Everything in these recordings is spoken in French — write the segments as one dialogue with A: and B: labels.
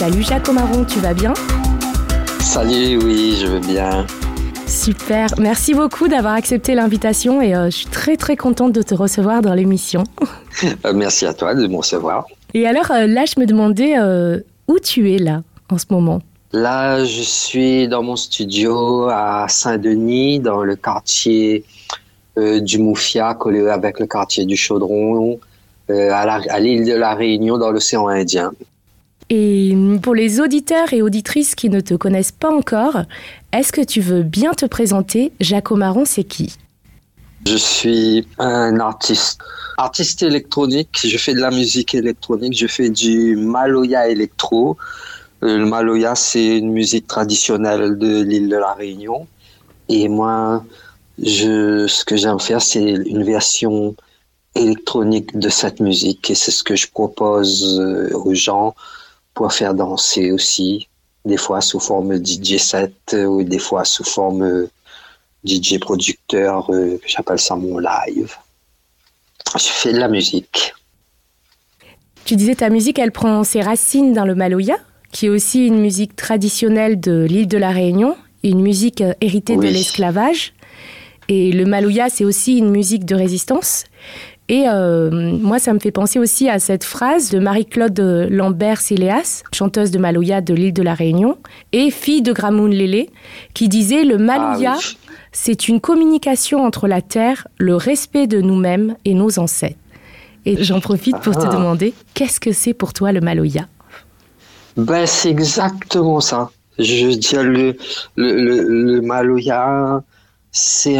A: Salut Jacques Omaron, tu vas bien ?
B: Salut, oui, je vais bien.
A: Super, merci beaucoup d'avoir accepté l'invitation et je suis très très contente de te recevoir dans l'émission.
B: Merci à toi de me recevoir.
A: Et alors là, je me demandais où tu es là en ce moment ?
B: Là, je suis dans mon studio à Saint-Denis, dans le quartier du Moufia, collé avec le quartier du Chaudron, à l'île de la Réunion, dans l'océan Indien.
A: Et pour les auditeurs et auditrices qui ne te connaissent pas encore, est-ce que tu veux bien te présenter ? Jacques Omaron, c'est qui ?
B: Je suis un artiste électronique. Je fais de la musique électronique. Je fais du Maloya électro. Le Maloya, c'est une musique traditionnelle de l'île de la Réunion. Et moi, ce que j'aime faire, c'est une version électronique de cette musique. Et c'est ce que je propose aux gens pour faire danser aussi. Des fois sous forme DJ set ou des fois sous forme DJ producteur. J'appelle ça mon live. Je fais de la musique.
A: Tu disais ta musique, elle prend ses racines dans le Maloya, qui est aussi une musique traditionnelle de l'île de la Réunion, une musique héritée de l'esclavage. Et le Maloya, c'est aussi une musique de résistance. Et moi, ça me fait penser aussi à cette phrase de Marie-Claude Lambert-Siléas, chanteuse de Maloya de l'île de la Réunion, et fille de Gramoun Lélé, qui disait « Le Maloya, c'est une communication entre la terre, le respect de nous-mêmes et nos ancêtres. » Et j'en profite pour te demander, qu'est-ce que c'est pour toi le Maloya ?
B: Ben, c'est exactement ça. Je veux dire, le Maloya, c'est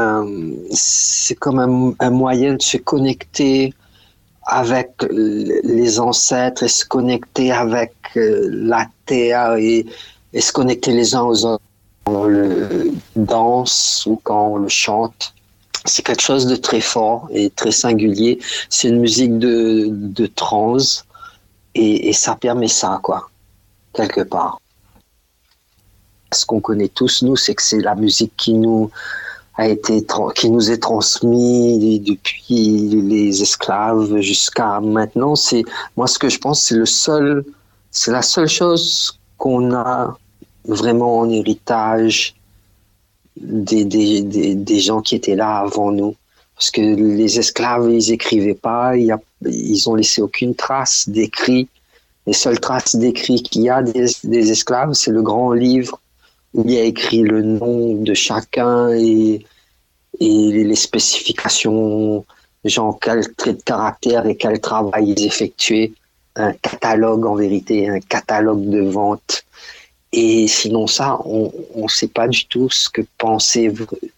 B: comme un moyen de se connecter avec les ancêtres et se connecter avec la terre et se connecter les uns aux autres quand on le danse ou quand on le chante. C'est quelque chose de très fort et très singulier. C'est une musique de trance. Et ça permet ça, quoi, quelque part. Ce qu'on connaît tous, nous, c'est que c'est la musique qui nous est transmise depuis les esclaves jusqu'à maintenant. Moi, ce que je pense, c'est la seule chose qu'on a vraiment en héritage des gens qui étaient là avant nous. Parce que les esclaves, ils écrivaient pas, ils ont laissé aucune trace d'écrit. Les seules traces d'écrit qu'il y a des esclaves, c'est le grand livre où il y a écrit le nom de chacun et les spécifications, genre quel trait de caractère et quel travail ils effectuaient. Un catalogue en vérité, un catalogue de vente. Et sinon ça, on ne sait pas du tout ce qu'ils pensaient,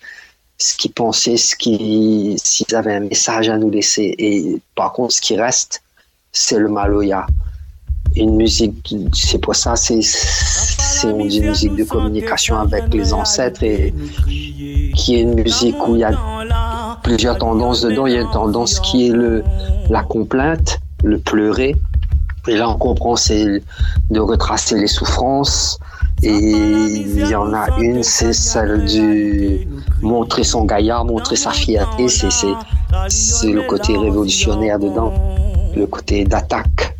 B: s'ils avaient un message à nous laisser. Et par contre, ce qui reste, c'est le Maloya. Une musique, c'est pour ça, on dit une musique de communication avec les ancêtres et qui est une musique où il y a plusieurs tendances dedans. Il y a une tendance qui est la complainte, le pleurer. Et là, on comprend, c'est de retracer les souffrances. Et il y en a une, c'est celle du montrer son gaillard, montrer sa fierté. C'est le côté révolutionnaire dedans, le côté d'attaque.